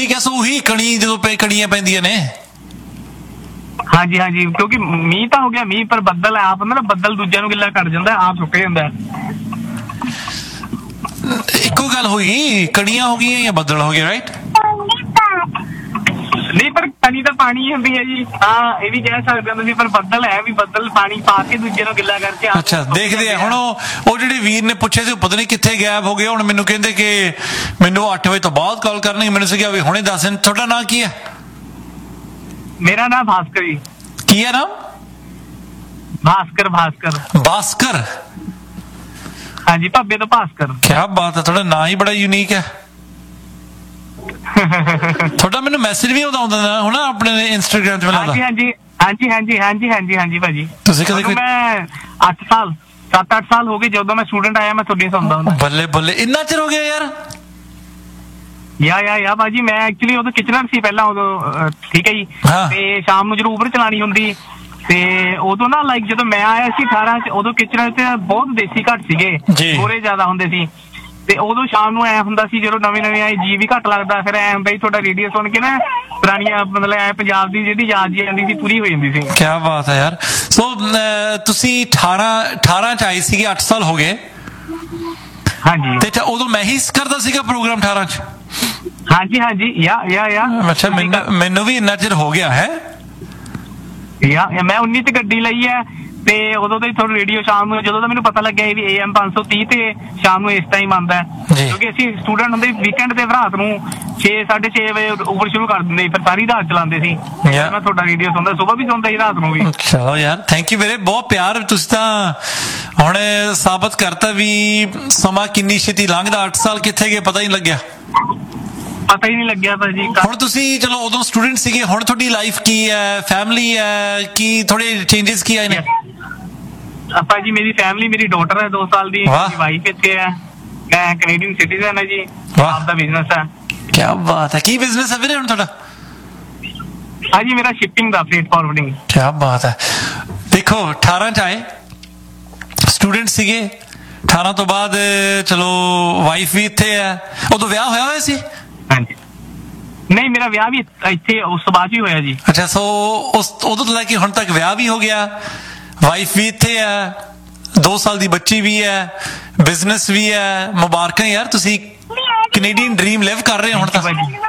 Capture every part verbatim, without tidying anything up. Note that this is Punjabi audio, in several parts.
ठीक है, सो ਉਹੀ ਕਣੀ ਜਦੋਂ ਪੈ ਕਣੀਆਂ ਪੈਂਦੀਆਂ ਨੇ। हाँ जी हाँ जी, क्योंकि मीह तो हो गया, मीह पर बदल है, आप ना बदल दूजे नूं गिला कर जांदा, आप सुक जांदा। ਇੱਕੋ ਗੱਲ ਹੋਈ, ਕਣੀਆਂ ਹੋ ਗਈਆਂ ਜਾਂ ਬੱਦਲ ਹੋ ਗਏ, ਰਾਈਟ? नहीं पर कनी तो पानी ही हुंदी है जी। हाँ ये भी कह सकते हो तुसीं, पर बदल है भी, बदल पानी पा के दूजे नूं गिला करके। अच्छा देखदे आ हुण ਉਹ ਜਿਹੜੇ ਵੀਰ ਨੇ ਪੁੱਛਿਆ ਸੀ ਪਤਾ ਨਹੀਂ ਕਿੱਥੇ ਗਾਇਬ ਹੋ ਗਏ, ਹੁਣ ਮੈਨੂੰ ਕਹਿੰਦੇ ਕਿ ਮੈਨੂੰ ਅੱਠ ਵਜੇ ਤੋਂ ਬਾਅਦ ਕਾਲ ਕਰਨਗੇ। ਮੈਨੂੰ ਸੀਗਾ ਵੀ ਹੁਣੇ ਦੱਸ। ਤੁਹਾਡਾ ਨਾਂ ਕੀ ਹੈ? मेरा नाम भास्कर जी। ਕੀ ਹੈ ਨਾਮ? भास्कर भास्कर भास्कर। हाँ जी, भाबे तो भास्कर। क्या बात है, ਤੁਹਾਡਾ ਨਾਂ ਹੀ ਬੜਾ ਯੂਨੀਕ ਹੈ। ਤੁਹਾਡਾ ਮੈਨੂੰ ਮੈਸੇਜ ਵੀ ਆਉਂਦਾ ਨਾ ਹੁਣ ਆਪਣੇ ਇੰਸਟਾਗ੍ਰਾਮ ਤੇ ਮਿਲਦਾ। ਹਾਂਜੀ ਹਾਂਜੀ ਹਾਂਜੀ ਹਾਂਜੀ ਹਾਂਜੀ ਹਾਂਜੀ ਹਾਂਜੀ ਭਾਜੀ। ਤੁਸੀਂ ਕਦੇ ਕੋਈ ਮੈਂ ਅੱਠ ਸਾਲ ਸੱਤ ਅੱਠ ਸਾਲ ਹੋ ਗਏ ਜਦੋਂ ਮੈਂ ਸਟੂਡੈਂਟ ਆਇਆ, ਮੈਂ ਤੁਹਾਡੀ ਸੁਣਦਾ ਹੁੰਦਾ। ਬੱਲੇ ਬੱਲੇ, ਇੰਨਾ ਚਿਰ ਹੋ ਗਿਆ ਯਾਰ। ਯਾ ਯਾ ਯਾ ਭਾਜੀ, ਮੈਂ ਐਕਚੁਅਲੀ ਉਦੋਂ ਕਿਚਨਰ ਸੀ ਪਹਿਲਾਂ ਉਦੋਂ, ਠੀਕ ਹੈ ਜੀ। ਤੇ ਸ਼ਾਮ ਨੂੰ ਜਦੋਂ ਉਬਰ ਚਲਾਣੀ ਹੁੰਦੀ ਤੇ ਉਦੋਂ ਨਾ ਲਾਈਕ ਜਦੋਂ ਮੈਂ ਆਇਆ ਸੀ ਅਠਾਰਾਂ ਚ, ਉਦੋਂ ਕਿਚਨਰ ਚ ਬਹੁਤ ਦੇਸੀ ਘੱਟ ਸੀਗੇ, ਗੋਰੇ ਜ਼ਿਆਦਾ ਹੁੰਦੇ ਸੀ। ਤੇ ਉਦੋਂ ਸ਼ਾਮ ਨੂੰ ਐ ਹੁੰਦਾ ਸੀ ਜਦੋਂ ਨਵੇਂ ਨਵੇਂ ਆਏ, ਜੀ ਵੀ ਘੱਟ ਲੱਗਦਾ, ਫਿਰ ਐ ਹੁੰਦਾ ਸੀ ਤੁਹਾਡਾ ਰੇਡੀਓ ਸੁਣ ਕੇ ਨਾ ਪੁਰਾਣੀਆਂ ਮਤਲਬ ਐ ਪੰਜਾਬ ਦੀ ਜਿਹੜੀ ਯਾਦ ਜੀ ਆਉਂਦੀ ਸੀ ਪੂਰੀ ਹੋ ਜਾਂਦੀ ਸੀ। ਕੀ ਬਾਤ ਹੈ ਯਾਰ। ਸੋ ਤੁਸੀਂ ਅਠਾਰਾਂ ਅਠਾਰਾਂ ਚ ਆਏ ਸੀਗੇ, ਅੱਠ ਸਾਲ ਹੋ ਗਏ। ਹਾਂਜੀ। ਤੇ ਉਦੋਂ ਮੈਂ ਹੀ ਕਰਦਾ ਸੀਗਾ ਪ੍ਰੋਗਰਾਮ ਅਠਾਰਾਂ ਚ। ਹਾਂਜੀ ਹਾਂਜੀ ਯਾ ਯਾ ਯਾ ਅੱਛਾ, ਮੈਨੂੰ ਮੈਨੂੰ ਵੀ ਇੰਨਾ ਚਿਰ ਹੋ ਗਿਆ ਹੈ। ਯਾ ਮੈਂ ਉੱਨੀ ਚ ਗੱਡੀ ਲਈ ਹੈ ਤੇ ਉਦੋਂ ਤੋਂ ਹੀ ਥੋੜਾ ਰੇਡੀਓ ਸ਼ਾਮ ਨੂੰ, ਜਦੋਂ ਦਾ ਮੈਨੂੰ ਪਤਾ ਲੱਗਿਆ ਵੀ ਏ ਐਮ ਪੰਜ ਸੌ ਤੀਹ ਤੇ ਸ਼ਾਮ ਨੂੰ ਇਸ ਟਾਈਮ ਆਉਂਦਾ, ਕਿਉਂਕਿ ਅਸੀਂ ਸਟੂਡੈਂਟ ਹੁੰਦੇ ਵੀਕਐਂਡ ਤੇ ਰਾਤ ਨੂੰ ਛੇ ਸਾਢੇ ਛੇ ਵਜੇ ਉਬਰ ਸ਼ੁਰੂ ਕਰ ਦਿੰਦੇ, ਫਿਰ ਸਾਰੀ ਰਾਤ ਚਲਾਉਂਦੇ ਸੀ। ਮੈਂ ਤੁਹਾਡਾ ਰੇਡੀਓ ਸੁਣਦਾ, ਸੁਬਹ ਵੀ ਸੁਣਦਾ ਸੀ, ਰਾਤ ਨੂੰ ਵੀ। ਚਲੋ ਯਾਰ, ਥੈਂਕ ਯੂ ਵੀਰੇ, ਬਹੁਤ ਪਿਆਰ। ਤੁਸੀਂ ਤਾਂ ਹੁਣ ਸਾਬਤ ਕਰਤਾ ਵੀ ਸਮਾਂ ਕਿੰਨੀ ਛੇਤੀ ਲੰਘਦਾ। ਅੱਠ ਸਾਲ ਕਿੱਥੇ ਗਏ ਪਤਾ ਹੀ ਨਹੀਂ ਲੱਗਿਆ। ਪਤਾ ਹੀ ਨਹੀਂ ਲੱਗਿਆ ਭਾਜੀ। ਹੁਣ ਤੁਸੀਂ ਚਲੋ ਉਦੋਂ ਸਟੂਡੈਂਟ ਸੀਗੇ, ਹੁਣ ਤੁਹਾਡੀ ਲਾਈਫ ਕੀ ਹੈ, ਫੈਮਿਲੀ ਹੈ, ਕੀ ਥੋੜੇ ਚੇਂਜਸ ਕੀ ਆਏ ਨੇ? ਆਪਾਂ ਜੀ ਮੇਰੀ ਫੈਮਿਲੀ, ਮੇਰੀ ਡਾਟਰ ਹੈ ਦੋ ਸਾਲ ਦੀ, ਮੇਰੀ ਵਾਈਫ ਇੱਥੇ ਹੈ, ਮੈਂ ਕੈਨੇਡੀਅਨ ਸਿਟੀਜ਼ਨ ਹੈ ਜੀ, ਆਪਦਾ ਬਿਜ਼ਨਸ ਹੈ। ਕੀ ਬਾਤ ਹੈ। ਕੀ ਬਿਜ਼ਨਸ ਹੈ ਵੀਰੇ ਹੁਣ ਤੁਹਾਡਾ? ਹਾਂਜੀ ਮੇਰਾ ਸ਼ਿਪਿੰਗ ਦਾ, ਫreight ਫਾਰਵਰਡਿੰਗ। ਕੀ ਬਾਤ ਹੈ। ਦੇਖੋ ਅਠਾਰਾਂ ਚ ਆਏ, ਸਟੂਡੈਂਟ ਸੀਗੇ, ਅਠਾਰਾਂ ਤੋਂ ਬਾਅਦ ਚਲੋ ਵਾਈਫ ਵੀ ਇੱਥੇ ਹੈ। ਉਦੋਂ ਵਿਆਹ ਹੋਇਆ ਹੋਇਆ ਸੀ? ਹਾਂਜੀ ਨਹੀਂ, ਮੇਰਾ ਵਿਆਹ ਵੀ ਇੱਥੇ ਉਸ ਤੋਂ ਬਾਅਦ ਹੀ ਹੋਇਆ ਜੀ। ਅੱਛਾ, ਸੋ ਉਸ ਉਦੋਂ ਤੋਂ ਲੈ ਕੇ ਹੁਣ ਤੱਕ ਵਿਆਹ ਵੀ ਹੋ ਗਿਆ, ਵਾਈਫ ਵੀ ਇੱਥੇ ਹੈ, ਦੋ ਸਾਲ ਦੀ ਬੱਚੀ ਵੀ ਹੈ, ਬਿਜ਼ਨਸ ਵੀ ਹੈ। ਮੁਬਾਰਕਾਂ ਯਾਰ, ਤੁਸੀਂ ਕੈਨੇਡੀਅਨ ਡ੍ਰੀਮ ਲਿਵ ਕਰ ਰਹੇ ਹੋ ਹੁਣ ਤਾਂ।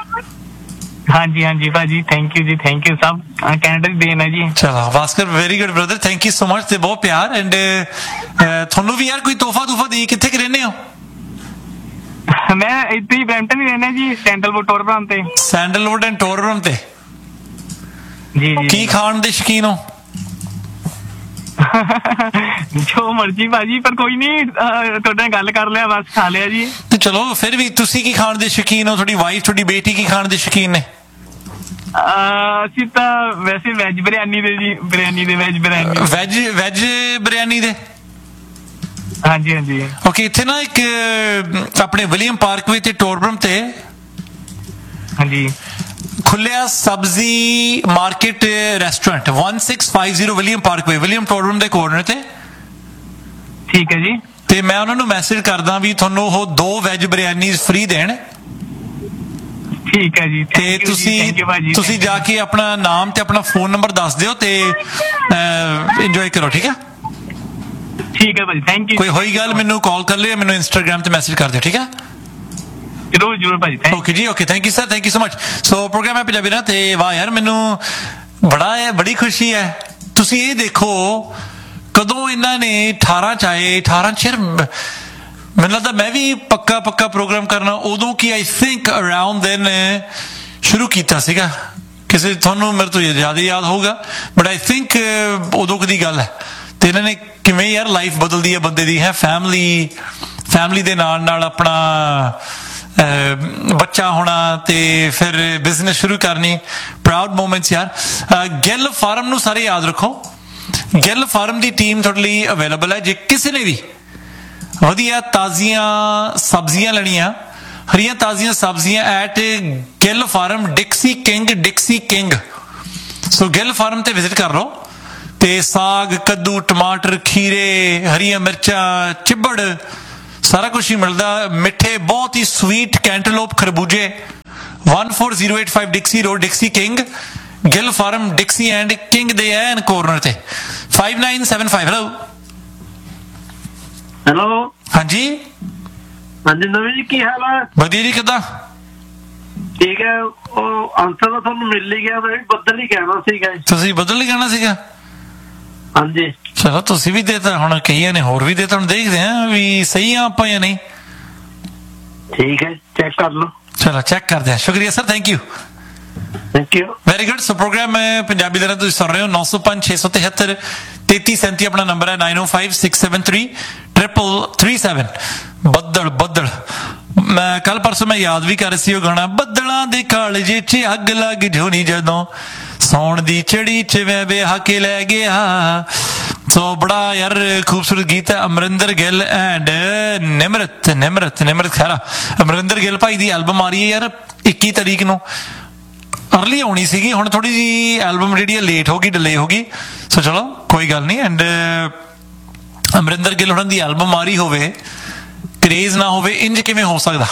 ਹਾਂਜੀ ਹਾਂਜੀ ਭਾਜੀ, ਥੈਂਕ ਯੂ ਜੀ, ਥੈਂਕ ਯੂ। ਸਭ ਕੈਨੇਡਾ ਦੀ ਦੇਣ ਹੈ ਜੀ। ਚਲੋ Bhaskar, very good brother, thank you so much ਤੇ ਬਹੁਤ ਪਿਆਰ। ਐਂਡ ਤੁਹਾਨੂੰ ਵੀ ਯਾਰ ਕੋਈ ਤੋਹਫਾ ਤੂਫਾ ਦੇ, ਕਿੱਥੇ ਕਿ ਰਹਿੰਦੇ ਹੋ? ਮੈਂ ਇੱਥੇ ਹੀ ਬਰੈਂਪਟਨ ਹੀ ਰਹਿਣਾ ਜੀ, ਸੈਂਡਲਵੁੱਡ ਟੋਰਬਰਮ ਤੇ। ਸੈਂਡਲਵੁੱਡ ਐਂਡ ਟੋਰਬਰਮ ਤੇ ਜੀ ਜੀ। ਕੀ ਖਾਣ ਦੇ ਸ਼ੌਕੀਨ ਹੋ? ਜੋ ਮਰਜੀ ਭਾਜੀ, ਪਰ ਕੋਈ ਨਹੀਂ, ਤੁਹਾਡੇ ਨਾਲ ਗੱਲ ਕਰ ਲਿਆ ਬਸ, ਖਾ ਲਿਆ ਜੀ। ਤੇ ਚਲੋ ਫਿਰ ਵੀ ਤੁਸੀਂ ਕੀ ਖਾਣ ਦੇ ਸ਼ੌਕੀਨ ਹੋ? ਤੁਹਾਡੀ ਵਾਈਫ, ਤੁਹਾਡੀ ਬੇਟੀ ਕੀ ਖਾਣ ਦੇ ਸ਼ੌਕੀਨ ਨੇ? ਅਸੀਂ ਤਾਂ ਵੈਸੇ ਵੈਜ ਬਿਰਿਆਨੀ ਦੇ ਜੀ, ਬਿਰਿਆਨੀ ਦੇ, veg biryani, veg veg biryani ਦੇ। ਹਾਂਜੀ ਹਾਂਜੀ। ਓਕੇ, ਇੱਥੇ ਨਾ ਇੱਕ ਆਪਣੇ ਵਿਲੀਅਮ ਪਾਰਕਵੇ ਤੇ ਟੋਰਬਰਮ ਤੇ ਹਾਂਜੀ ਖੁੱਲਿਆ ਸਬਜ਼ੀ market restaurant, one six five zero William Parkway, William ਟੋਰਬਰਮ ਦੇ ਕੋਰਨਰ ਤੇ। ਠੀਕ ਹੈ ਜੀ। ਤੇ ਮੈਂ ਉਹਨਾਂ ਨੂੰ ਮੈਸੇਜ ਕਰਦਾ ਵੀ ਤੁਹਾਨੂੰ ਉਹ ਦੋ ਵੈਜ ਬਿਰਿਆਨੀ ਫ੍ਰੀ ਦੇਣ। ਠੀਕ ਹੈ ਜੀ। ਤੇ ਤੁਸੀਂ ਤੁਸੀਂ ਜਾ ਕੇ ਆਪਣਾ ਨਾਮ ਤੇ ਆਪਣਾ ਫੋਨ ਨੰਬਰ ਦੱਸ ਦਿਓ ਤੇ ਇੰਜੋਏ ਕਰੋ, ਠੀਕ ਹੈ? ਠੀਕ ਹੈ ਭਾਜੀ, ਥੈਂਕ ਯੂ। ਕੋਈ ਹੋਈ ਗੱਲ ਮੈਨੂੰ ਕਾਲ ਕਰ ਲਿਓ, ਮੈਨੂੰ ਇੰਸਟਾਗ੍ਰਾਮ ਤੇ ਮੈਸੇਜ ਕਰ ਦਿਓ, ਠੀਕ ਹੈ? ਜਰੂਰ ਜਰੂਰ ਭਾਜੀ। ਓਕੇ ਜੀ, okay, thank you sir, thank you so much. So programme ਹੈ ਪੰਜਾਬੀ ਨਾ ਤੇ ਵਾਹ ਯਾਰ, ਮੈਨੂੰ ਬੜਾ ਹੈ, ਬੜੀ ਖੁਸ਼ੀ ਹੈ। ਤੁਸੀਂ ਇਹ ਦੇਖੋ ਕਦੋਂ ਇਹਨਾਂ ਨੇ ਅਠਾਰਾਂ ਚ ਆਏ, ਅਠਾਰਾਂ ਚ ਯਾਰ ਮੈਨੂੰ ਲੱਗਦਾ ਮੈਂ ਵੀ ਪੱਕਾ ਪੱਕਾ ਪ੍ਰੋਗਰਾਮ ਕਰਨਾ ਉਦੋਂ ਕੀ ਆਈ ਥਿੰਕ ਅਰਾਊਂਡ ਦੈਨ ਸ਼ੁਰੂ ਕੀਤਾ ਸੀਗਾ। ਕਿਸੇ ਤੁਹਾਨੂੰ ਮੇਰੇ ਤੋਂ ਜ਼ਿਆਦਾ ਯਾਦ ਹੋਊਗਾ, ਬਟ ਆਈ ਥਿੰਕ ਉਦੋਂ ਕਦੀ ਗੱਲ ਹੈ। ਤੇ ਇਹਨਾਂ ਨੇ ਕਿਵੇਂ ਯਾਰ ਲਾਈਫ ਬਦਲਦੀ ਹੈ ਬੰਦੇ ਦੀ, ਹੈ ਫੈਮਲੀ ਫੈਮਲੀ ਦੇ ਨਾਲ ਨਾਲ ਆਪਣਾ ਬੱਚਾ ਹੋਣਾ ਤੇ ਫਿਰ ਬਿਜ਼ਨਸ ਸ਼ੁਰੂ ਕਰਨੀ। ਪ੍ਰਾਊਡ ਮੋਮੈਂਟਸ ਯਾਰ। ਗਿੱਲ ਫਾਰਮ ਨੂੰ ਸਾਰੇ ਯਾਦ ਰੱਖੋ, ਗਿੱਲ ਫਾਰਮ ਦੀ ਟੀਮ ਤੁਹਾਡੇ ਲਈ ਅਵੇਲੇਬਲ ਹੈ। ਜੇ ਕਿਸੇ ਨੇ ਵੀ ਵਧੀਆ ਤਾਜ਼ੀਆਂ ਸਬਜ਼ੀਆਂ ਲੈਣੀਆਂ, ਹਰੀਆਂ ਤਾਜ਼ੀਆਂ ਸਬਜ਼ੀਆਂ at Gill farm, ਡਿਕਸੀ king, ਡਿਕਸੀ king. So Gill farm ਤੇ ਵਿਜ਼ਿਟ ਕਰ ਲਓ ਤੇ ਸਾਗ, ਕੱਦੂ, ਟਮਾਟਰ, ਖੀਰੇ, ਹਰੀਆਂ ਮਿਰਚਾਂ, ਚਿੱਬੜ, ਸਾਰਾ ਕੁਛ ਹੀ ਮਿਲਦਾ। ਮਿੱਠੇ ਬਹੁਤ ਹੀ sweet ਕੈਂਟਲੋਪ ਖਰਬੂਜੇ one four zero eight five Dixie Road, Dixie King, Gill Farm, Dixie and King ਦੇ ਐਨ ਕੋਰਨਰ ਤੇ five nine seven five। Hello hello ਹਾਂਜੀ ਹਾਂਜੀ ਨਵੀਂ ਜੀ, ਕੀ ਹਾਲ ਹੈ? ਵਧੀਆ ਜੀ, ਕਿੱਦਾਂ? ਠੀਕ ਹੈ। ਉਹ ਆਨਸਰ ਤਾਂ ਤੁਹਾਨੂੰ ਮਿਲ ਹੀ ਗਿਆ, ਮੈਂ ਵੀ ਬੱਦਲ ਹੀ ਕਹਿਣਾ ਸੀਗਾ। ਤੁਸੀਂ ਬਦਲ ਹੀ ਕਹਿਣਾ ਸੀਗਾ? ਹਾਂਜੀ ਚਲੋ ਤੁਸੀਂ ਵੀ ਦੇਤਾ, ਹੁਣ ਕਈਆਂ ਨੇ ਹੋਰ ਵੀ ਦੇਤਾ, ਹੁਣ ਦੇਖਦੇ ਆ ਵੀ ਸਹੀ ਆ ਆਪਾਂ ਜਾਂ ਨਹੀਂ। ਠੀਕ ਹੈ, ਚੈੱਕ ਕਰ ਲਓ। ਚਲੋ ਚੈੱਕ ਕਰਦੇ ਆ। ਸ਼ੁਕਰੀਆ sir, thank you. Thank you. Very good. So programme Punjabi ਦੇ ਨਾਲ ਤੁਸੀਂ ਸੁਣ ਰਹੇ ਹੋ। ਨੌ ਸੌ ਪੰਜ ਛੇ ਸੌ ਤਿਹੱਤਰ ਤੇਤੀ ਸੈਂਤੀ ਆਪਣਾ ਨੰਬਰ ਹੈ। ਨਾਈਨ ਓ five six seven three triple three seven. ਬੱਦਲ ਬੱਦਲ, ਮੈਂ ਕੱਲ ਪਰਸੋਂ ਮੈਂ ਯਾਦ ਵੀ ਕਰ ਰਹੀ ਸੀ ਉਹ ਗਾਣਾ, ਬੱਦਲਾਂ ਦੇ ਕਾਲਜੇ 'ਚ ਅੱਗ ਲੱਗ ਜੋਣੀ ਜਦੋਂ ਸੌਣ ਦੀ ਚੜੀ 'ਚ ਮੈਂ ਵਿਆਹ ਕੇ ਲੈ ਗਿਆ। ਸੋ ਬੜਾ ਯਾਰ ਖੂਬਸੂਰਤ ਗੀਤ ਹੈ। Amarinder Gill and Nimrat Nimrat Nimrat Khaira. Amarinder Gill Bhai the album ਆ ਰਹੀ ਹੈ ਯਾਰ ਇੱਕੀ ਤਰੀਕ ਨੂੰ। ਅਰਲੀ ਆਉਣੀ ਸੀਗੀ, ਹੁਣ ਥੋੜੀ ਜਿਹੀ ਐਲਬਮ ਜਿਹੜੀ ਹੈ ਲੇਟ ਹੋ ਗਈ, ਡਿਲੇ ਹੋ ਗਈ। ਸੋ ਚਲੋ ਕੋਈ ਗੱਲ ਨਹੀਂ। ਐਂਡ ਅਮਰਿੰਦਰ ਗਿੱਲ ਉਹਨਾਂ ਦੀ ਐਲਬਮ ਆ ਰਹੀ ਹੋਵੇ, ਕਰੇਜ਼ ਨਾ ਹੋਵੇ, ਇੰਜ ਕਿਵੇਂ ਹੋ ਸਕਦਾ?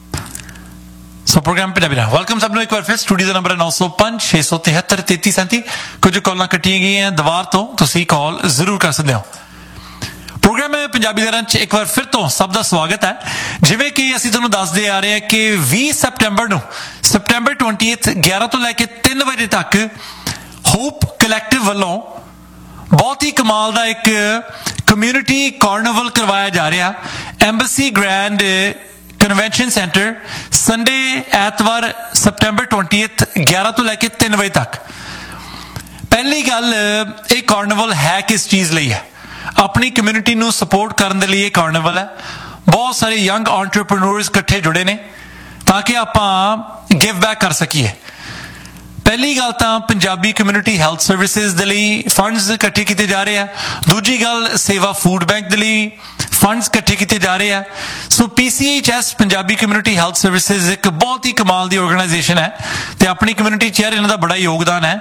ਸੋ ਪ੍ਰੋਗਰਾਮ ਪੰਜਾਬੀ ਨਾਲ ਵੈਲਕਮ ਸਭ ਨੂੰ ਇੱਕ ਵਾਰ ਫਿਰ। ਸਟੂਡੀਓ ਦਾ ਨੰਬਰ ਹੈ ਨੌ ਸੌ ਪੰਜ ਛੇ ਸੌ ਤਿਹੱਤਰ ਤੇਤੀ ਸੈਂਤੀ। ਕੁਝ ਕਾਲਾਂ ਕੱਟੀਆਂ ਗਈਆਂ ਦੁਬਾਰ ਤੋਂ, ਤੁਸੀਂ ਕਾਲ ਜ਼ਰੂਰ ਕਰ ਸਕਦੇ ਹੋ। ਪ੍ਰੋਗਰਾਮ ਪੰਜਾਬੀ ਦੇ ਰੰਚ ਇੱਕ ਵਾਰ ਫਿਰ ਤੋਂ ਸਭ ਦਾ ਸਵਾਗਤ ਹੈ। ਜਿਵੇਂ ਕਿ ਅਸੀਂ ਤੁਹਾਨੂੰ ਦੱਸਦੇ ਆ ਰਹੇ ਹਾਂ ਕਿ ਵੀਹ ਸੈਪਟੈਂਬਰ ਨੂੰ, ਸੈਪਟੈਂਬਰ ਵੀਹ ਗਿਆਰਾਂ ਤੋਂ ਲੈ ਕੇ ਤਿੰਨ ਵਜੇ ਤੱਕ ਹੋਪ ਕਲੈਕਟਿਵ ਵੱਲੋਂ ਬਹੁਤ ਹੀ ਕਮਾਲ ਦਾ ਇੱਕ ਕਮਿਊਨਿਟੀ ਕਾਰਨੀਵਲ ਕਰਵਾਇਆ ਜਾ ਰਿਹਾ embassy grand convention centre, Sunday ਐਤਵਾਰ ਸੈਪਟੈਂਬਰ ਵੀਹ ਗਿਆਰਾਂ ਤੋਂ ਲੈ ਕੇ ਤਿੰਨ ਵਜੇ ਤੱਕ। ਪਹਿਲੀ ਗੱਲ, ਇਹ ਕਾਰਨੀਵਲ ਹੈ ਕਿਸ ਚੀਜ਼ ਲਈ ਹੈ? ਆਪਣੀ ਕਮਿਊਨਿਟੀ ਨੂੰ ਸਪੋਰਟ ਕਰਨ ਦੇ ਲਈ ਇਹ ਕਾਰਨੀਵਲ ਹੈ। ਬਹੁਤ ਸਾਰੇ ਯੰਗ ਐਂਟਰਪ੍ਰੀਨਿਓਰਸ ਇਕੱਠੇ ਜੁੜੇ ਨੇ ਤਾਂ ਕਿ ਆਪਾਂ ਗਿਵ ਬੈਕ ਕਰ ਸਕੀਏ। ਪਹਿਲੀ ਗੱਲ ਤਾਂ ਪੰਜਾਬੀ ਕਮਿਊਨਿਟੀ ਹੈਲਥ ਸਰਵਿਸਿਜ਼ ਦੇ ਲਈ ਫੰਡਸ ਇਕੱਠੇ ਕੀਤੇ ਜਾ ਰਹੇ ਆ। ਦੂਜੀ ਗੱਲ, ਸੇਵਾ ਫੂਡ ਬੈਂਕ ਦੇ ਲਈ ਫੰਡਸ ਇਕੱਠੇ ਕੀਤੇ ਜਾ ਰਹੇ ਆ। ਸੋ ਪੀ ਸੀ H S Punjabi community health services ਇੱਕ ਬਹੁਤ ਹੀ ਕਮਾਲ ਦੀ ਆਰਗੇਨਾਈਜੇਸ਼ਨ ਹੈ ਤੇ ਆਪਣੀ ਕਮਿਊਨਿਟੀ 'ਚ ਯਾਰ ਇਹਨਾਂ ਦਾ ਬੜਾ ਯੋਗਦਾਨ ਹੈ।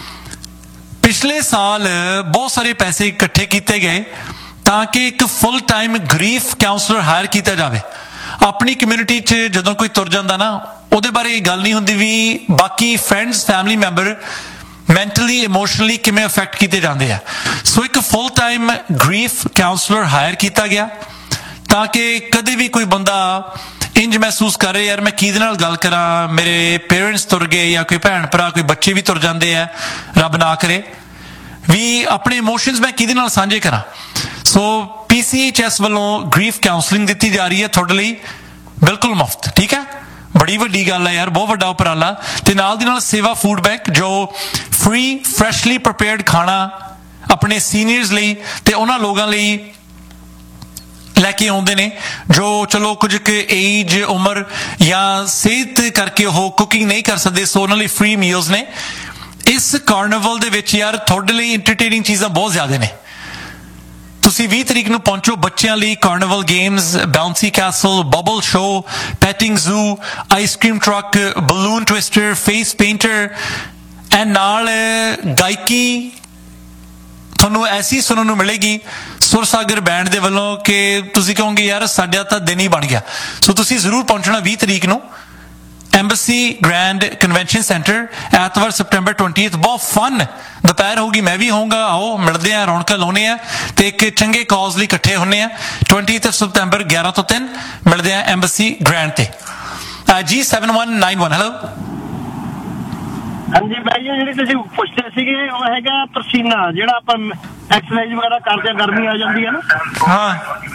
ਪਿਛਲੇ ਸਾਲ ਬਹੁਤ ਸਾਰੇ ਪੈਸੇ ਇਕੱਠੇ ਕੀਤੇ ਗਏ ਤਾਂ ਕਿ ਇੱਕ full time grief councillor hire ਕੀਤਾ ਜਾਵੇ। ਆਪਣੀ ਕਮਿਊਨਿਟੀ 'ਚ ਜਦੋਂ ਕੋਈ ਤੁਰ ਜਾਂਦਾ ਨਾ, ਉਹਦੇ ਬਾਰੇ ਇਹ ਗੱਲ ਨਹੀਂ ਹੁੰਦੀ ਵੀ ਬਾਕੀ friends family member mentally emotionally ਕਿਵੇਂ ਅਫੈਕਟ ਕੀਤੇ ਜਾਂਦੇ ਆ। ਸੋ ਇੱਕ full time grief councillor hire ਕੀਤਾ ਗਿਆ ਤਾਂ ਕਿ ਕਦੇ ਵੀ ਕੋਈ ਬੰਦਾ ਇੰਜ ਮਹਿਸੂਸ ਕਰ ਰਿਹਾ ਯਾਰ ਮੈਂ ਕਿਹਦੇ ਨਾਲ ਗੱਲ ਕਰਾਂ, ਮੇਰੇ ਪੇਰੈਂਟਸ ਤੁਰ ਗਏ ਜਾਂ ਕੋਈ ਭੈਣ ਭਰਾ ਕੋਈ ਬੱਚੇ ਵੀ ਤੁਰ ਜਾਂਦੇ ਆ, ਰੱਬ ਨਾ ਕਰੇ, ਵੀ ਆਪਣੇ ਇਮੋਸ਼ਨਸ ਮੈਂ ਕਿਹਦੇ ਨਾਲ ਸਾਂਝੇ ਕਰਾਂ। ਸੋ ਪੀ ਸੀ ਐਚ ਐਸ ਵੱਲੋਂ ਗ੍ਰੀਫ ਕਾਉਂਸਲਿੰਗ ਦਿੱਤੀ ਜਾ ਰਹੀ ਹੈ ਤੁਹਾਡੇ ਲਈ ਬਿਲਕੁਲ ਮੁਫਤ। ਠੀਕ ਹੈ, ਬੜੀ ਵੱਡੀ ਗੱਲ ਹੈ ਯਾਰ, ਬਹੁਤ ਵੱਡਾ ਉਪਰਾਲਾ। ਤੇ ਨਾਲ ਦੀ ਨਾਲ ਸੇਵਾ ਫੂਡ ਬੈਂਕ ਜੋ ਫ੍ਰੀ ਫਰੈਸ਼ਲੀ ਪ੍ਰੀਪੇਅਰਡ ਖਾਣਾ ਆਪਣੇ ਸੀਨੀਅਰਸ ਲਈ ਤੇ ਉਹਨਾਂ ਲੋਕਾਂ ਲਈ ਲੈ ਕੇ ਆਉਂਦੇ ਨੇ ਜੋ ਚਲੋ ਕੁਝ ਕੁ ਏਜ ਉਮਰ ਜਾਂ ਸਿਹਤ ਕਰਕੇ ਉਹ ਕੁਕਿੰਗ ਨਹੀਂ ਕਰ ਸਕਦੇ। ਸੋ ਉਹਨਾਂ ਲਈ ਫ੍ਰੀ ਮੀਲਸ ਨੇ। ਇਸ ਕਾਰਨੀਵਲ ਦੇ ਵਿੱਚ ਯਾਰ ਤੁਹਾਡੇ ਲਈ ਇੰਟਰਟੇਨਿੰਗ ਚੀਜ਼ਾਂ ਬਹੁਤ ਜ਼ਿਆਦਾ ਨੇ। ਤੁਸੀਂ ਵੀਹ ਤਰੀਕ ਨੂੰ ਪਹੁੰਚੋ। ਬੱਚਿਆਂ ਲਈ carnival games, ਬਾਉਂਸੀ Castell, bubble show, patting zoo, ice cream truck, balloon twister, face painter and ਨਾਲ ਗਾਇਕੀ ਤੁਹਾਨੂੰ ਐਸੀ ਸੁਣਨ ਨੂੰ ਮਿਲੇਗੀ ਸੁਰਸਾਗਰ ਬੈਂਡ ਦੇ ਵੱਲੋਂ ਕਿ ਤੁਸੀਂ ਕਹੋਗੇ ਯਾਰ ਸਾਡਾ ਤਾਂ ਦਿਨ ਹੀ ਬਣ ਗਿਆ। ਸੋ ਤੁਸੀਂ ਜ਼ਰੂਰ ਪਹੁੰਚਣਾ ਵੀਹ ਤਰੀਕ ਨੂੰ ਐਮਬੈਸੀ ਗ੍ਰੈਂਡ ਕਨਵੈਨਸ਼ਨ ਸੈਂਟਰ, ਐਤਵਾਰ ਸੈਪਟੈਂਬਰ ਵੀਹ। ਬਹੁਤ ਫਨ ਦੁਪਹਿਰ ਹੋਊਗੀ, ਮੈਂ ਵੀ ਹੋਊਂਗਾ। ਆਓ ਮਿਲਦੇ ਆ, ਰੌਣਕਾਂ ਲਾਉਂਦੇ ਆ ਤੇ ਇੱਕ ਚੰਗੇ ਕਾਜ਼ ਲਈ ਇਕੱਠੇ ਹੁੰਦੇ ਆ। ਵੀਹ ਸਤੰਬਰ ਗਿਆਰਾਂ ਤੋਂ ਤਿੰਨ ਮਿਲਦੇ ਆ ਐਮਬੈਸੀ ਗ੍ਰੈਂਡ ਤੇ। ਜੀ seven one nine one. Hello ਹਾਂਜੀ ਬਾਈ, ਜਿਹੜੀ ਤੁਸੀਂ ਪੁੱਛਦੇ ਸੀਗੇ ਉਹ ਹੈਗਾ ਪਸੀਨਾ, ਜਿਹੜਾ ਆਪਾਂ ਐਕਸਰਸਾਈਜ਼ ਵਗੈਰਾ ਕਰਦੇ ਆ, ਗਰਮੀ ਆ ਜਾਂਦੀ ਹੈ ਨਾ। ਹਾਂ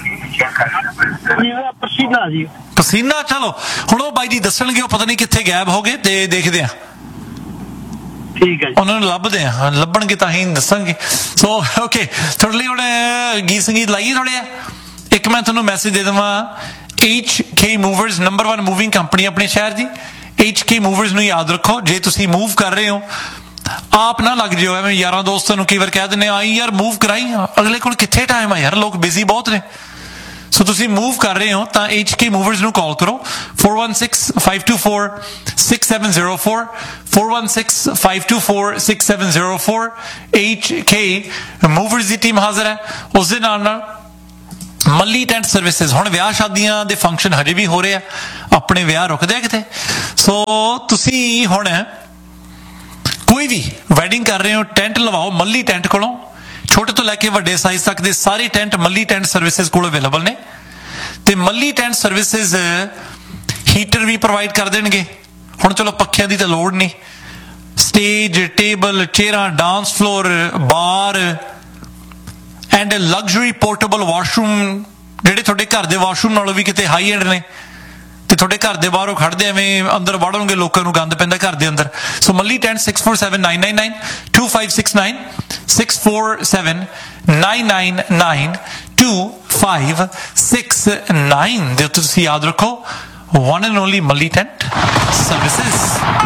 ਪਸੀਨਾ ਜੀ, ਪਸੀਨਾ। ਚਲੋ ਹੁਣ ਉਹ ਬਾਈ ਜੀ ਦੱਸਣਗੇ, ਉਹ ਪਤਾ ਨਹੀਂ ਕਿੱਥੇ ਗਾਇਬ ਹੋ ਗਏ ਤੇ ਦੇਖਦੇ ਆ। ਠੀਕ ਹੈ ਜੀ, ਉਹਨਾਂ ਨੂੰ ਲੱਭਦੇ ਆ, ਲੱਭਣਗੇ ਤਾਂ ਹੀ ਦੱਸਾਂਗੇ। ਸੋ ਓਕੇ, ਤੁਹਾਡੇ ਲਈ ਹੁਣ ਗੀਤ ਸੰਗੀਤ ਲਾਈਏ ਥੋੜੇ ਆ। ਇੱਕ ਮੈਂ ਤੁਹਾਨੂੰ ਮੈਸੇਜ ਦੇ ਦੇਵਾਂ, H K movers number one moving company ਆਪਣੇ ਸ਼ਹਿਰ ਦੀ। ਐਚ ਕੇ ਮੂਵਰਸ ਨੂੰ ਯਾਦ ਰੱਖੋ। ਜੇ ਤੁਸੀਂ ਮੂਵ ਕਰ ਰਹੇ ਹੋ, ਆਪ ਨਾ ਲੱਗ ਜਿਓ ਐਵੇਂ ਯਾਰਾਂ ਦੋਸਤਾਂ ਨੂੰ ਕਈ ਵਾਰ ਕਹਿ ਦਿੰਦੇ ਆਈ ਯਾਰ ਮੂਵ ਕਰਾਈ, ਅਗਲੇ ਕੋਲ ਕਿੱਥੇ ਟਾਈਮ ਆ ਯਾਰ, ਲੋਕ ਬਿਜ਼ੀ ਬਹੁਤ ਨੇ। ਸੋ ਤੁਸੀਂ ਮੂਵ ਕਰ ਰਹੇ ਹੋ ਤਾਂ ਐਚ ਕੇ ਮੂਵਰਸ ਨੂੰ ਕਾਲ ਕਰੋ four one six five two four six seven zero four four one six five two four six seven zero four। H K movers ਦੀ ਟੀਮ ਹਾਜ਼ਰ ਹੈ। ਉਸ ਦੇ ਨਾਲ ਨਾਲ ਮੱਲੀ ਟੈਂਟ ਸਰਵਿਸਿਜ਼। ਹੁਣ ਵਿਆਹ ਸ਼ਾਦੀਆਂ ਦੇ ਫੰਕਸ਼ਨ ਹਜੇ ਵੀ ਹੋ ਰਹੇ ਆ, ਆਪਣੇ ਵਿਆਹ ਰੁਕਦੇ ਆ ਕਿਤੇ? ਸੋ ਤੁਸੀਂ ਹੁਣ ਕੋਈ ਵੀ ਵੈਡਿੰਗ ਕਰ ਰਹੇ ਹੋ, ਟੈਂਟ ਲਵਾਓ ਮੱਲੀ ਟੈਂਟ ਕੋਲੋਂ। ਛੋਟੇ ਤੋਂ ਲੈ ਕੇ ਵੱਡੇ ਸਾਈਜ਼ ਤੱਕ ਦੇ ਸਾਰੇ ਟੈਂਟ ਮੱਲੀ ਟੈਂਟ ਸਰਵਿਸਿਜ਼ ਕੋਲ ਅਵੇਲੇਬਲ ਨੇ। ਤੇ ਮੱਲੀ ਟੈਂਟ ਸਰਵਿਸਿਜ਼ ਹੀਟਰ ਵੀ ਪ੍ਰੋਵਾਈਡ ਕਰ ਦੇਣਗੇ। ਹੁਣ ਚਲੋ ਪੱਖਿਆਂ ਦੀ ਤਾਂ ਲੋੜ ਨਹੀਂ, stage, table, ਚੇਅਰਾਂ, dance floor, bar and luxury portable washroom, ਜਿਹੜੇ ਤੁਹਾਡੇ ਘਰ ਦੇ ਵਾਸ਼ਰੂਮ ਨਾਲੋਂ ਵੀ ਕਿਤੇ ਹਾਈ ਐਂਡ ਨੇ। ਤੇ ਤੁਹਾਡੇ ਘਰ ਦੇ ਬਾਹਰੋਂ ਖੜਦੇ ਐਵੇਂ ਅੰਦਰ ਵੜੋਗੇ, ਲੋਕਾਂ ਨੂੰ ਗੰਦ ਪੈਂਦਾ ਘਰ ਦੇ ਅੰਦਰ। ਸੋ ਮੱਲੀ tent six four seven nine nine nine to five six nine six four seven nine nine nine to five six nine ਦੇ ਉੱਤੇ ਤੁਸੀਂ ਯਾਦ ਰੱਖੋ, one and only Mulli Tent Services।